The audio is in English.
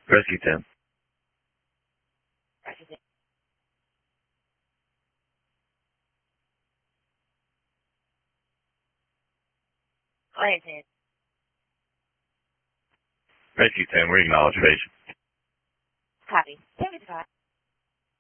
Rescue 10. Rescue 10. Client 10. Rescue 10, we acknowledge patient. Copy. 75.